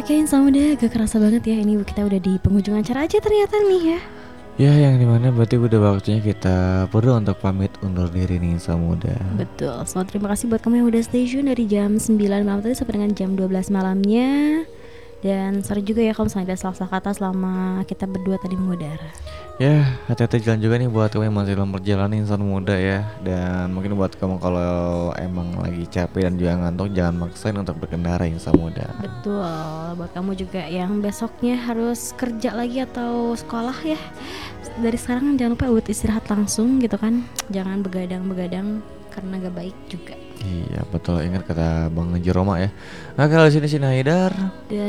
Oke, Insan Muda, gak kerasa banget ya ini kita udah di penghujung acara aja ternyata nih ya. Ya, yang dimana berarti udah waktunya kita berdua untuk pamit undur diri nih Insan Muda. Betul, so terima kasih buat kamu yang udah stay tune dari jam 9 malam tadi sampai dengan jam 12 malamnya. Dan sorry juga ya kalau misalnya ada salah-salah kata selama kita berdua tadi mengudara. Ya, hati-hati jalan juga nih buat kamu yang masih dalam perjalanan Insan Muda ya. Dan mungkin buat kamu kalau emang lagi capek dan juga ngantuk, jangan maksain untuk berkendara Insan Muda. Betul, buat kamu juga yang besoknya harus kerja lagi atau sekolah ya, dari sekarang jangan lupa buat istirahat langsung gitu kan. Jangan begadang-begadang karena gak baik juga. Iya betul, ingat kata Bang Jeroma ya. Nah, kalau sini Haidar. Dan